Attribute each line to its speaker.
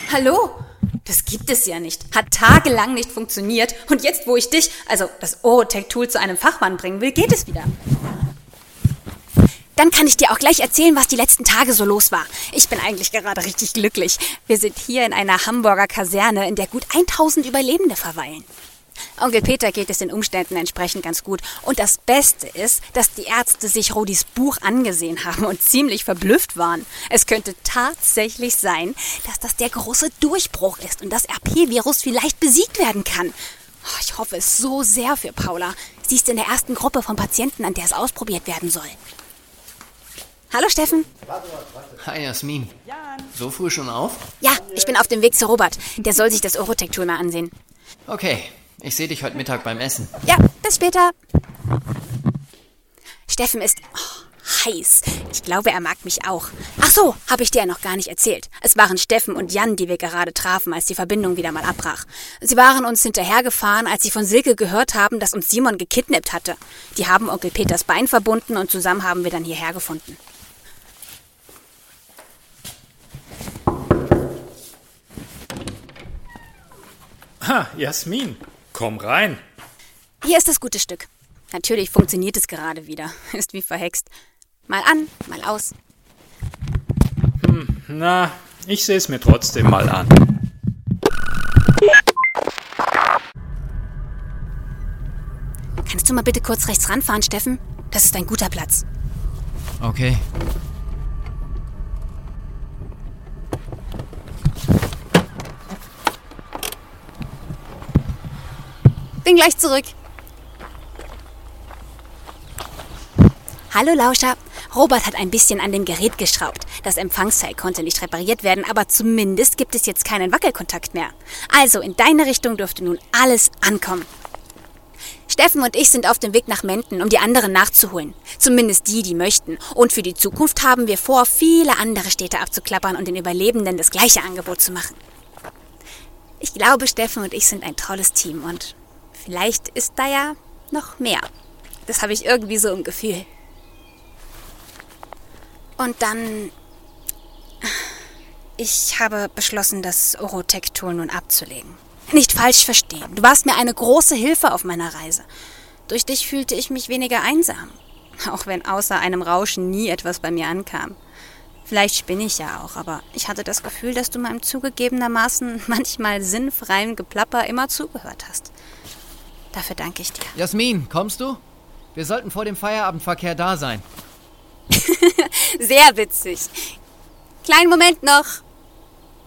Speaker 1: Hallo? Das gibt es ja nicht. Hat tagelang nicht funktioniert. Und jetzt, wo ich dich, also das Orotech-Tool, zu einem Fachmann bringen will, geht es wieder.
Speaker 2: Dann kann ich dir auch gleich erzählen, was die letzten Tage so los war. Ich bin eigentlich gerade richtig glücklich. Wir sind hier in einer Hamburger Kaserne, in der gut 1000 Überlebende verweilen. Onkel Peter geht es den Umständen entsprechend ganz gut. Und das Beste ist, dass die Ärzte sich Rodis Buch angesehen haben und ziemlich verblüfft waren. Es könnte tatsächlich sein, dass das der große Durchbruch ist und das RP-Virus vielleicht besiegt werden kann. Oh, ich hoffe es so sehr für Paula. Sie ist in der ersten Gruppe von Patienten, an der es ausprobiert werden soll. Hallo Steffen.
Speaker 3: Hi Jasmin. So früh schon auf?
Speaker 2: Ja, ich bin auf dem Weg zu Robert. Der soll sich das Orotech-Tool mal ansehen.
Speaker 3: Okay, ich sehe dich heute Mittag beim Essen.
Speaker 2: Ja, bis später. Steffen ist heiß. Ich glaube, er mag mich auch. Ach so, habe ich dir ja noch gar nicht erzählt. Es waren Steffen und Jan, die wir gerade trafen, als die Verbindung wieder mal abbrach. Sie waren uns hinterhergefahren, als sie von Silke gehört haben, dass uns Simon gekidnappt hatte. Die haben Onkel Peters Bein verbunden und zusammen haben wir dann hierher gefunden.
Speaker 4: Ha, Jasmin, komm rein.
Speaker 2: Hier ist das gute Stück. Natürlich funktioniert es gerade wieder. Ist wie verhext. Mal an, mal aus.
Speaker 4: Na, ich sehe es mir trotzdem mal an.
Speaker 2: Kannst du mal bitte kurz rechts ranfahren, Steffen? Das ist ein guter Platz.
Speaker 3: Okay.
Speaker 2: Bin gleich zurück. Hallo Lauscher. Robert hat ein bisschen an dem Gerät geschraubt. Das Empfangsteil konnte nicht repariert werden, aber zumindest gibt es jetzt keinen Wackelkontakt mehr. Also in deine Richtung dürfte nun alles ankommen. Steffen und ich sind auf dem Weg nach Menden, um die anderen nachzuholen. Zumindest die, die möchten. Und für die Zukunft haben wir vor, viele andere Städte abzuklappern und den Überlebenden das gleiche Angebot zu machen. Ich glaube, Steffen und ich sind ein tolles Team und vielleicht ist da ja noch mehr. Das habe ich irgendwie so im Gefühl. Und dann... Ich habe beschlossen, das Orotech-Tool nun abzulegen. Nicht falsch verstehen. Du warst mir eine große Hilfe auf meiner Reise. Durch dich fühlte ich mich weniger einsam. Auch wenn außer einem Rauschen nie etwas bei mir ankam. Vielleicht spinne ich ja auch, aber ich hatte das Gefühl, dass du meinem zugegebenermaßen manchmal sinnfreien Geplapper immer zugehört hast. Dafür danke ich dir.
Speaker 3: Jasmin, kommst du? Wir sollten vor dem Feierabendverkehr da sein.
Speaker 2: Sehr witzig. Kleinen Moment noch.